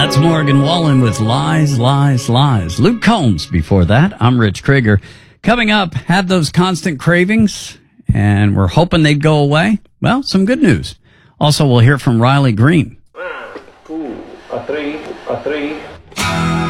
That's Morgan Wallen with Lies, Lies, Lies. Luke Combs before that. I'm Rich Krieger. Coming up, had those constant cravings, and we're hoping they'd go away. Well, some good news. Also, we'll hear from Riley Green. 1, 2, 3,